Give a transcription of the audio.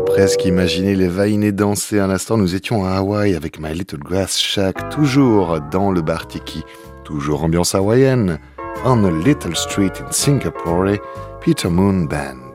presque imaginer les vainés danser. À l'instant, nous étions à Hawaï avec My Little Grass Shack, toujours dans le bar Tiki, toujours ambiance hawaïenne. On a Little Street in Singapore, Peter Moon Band.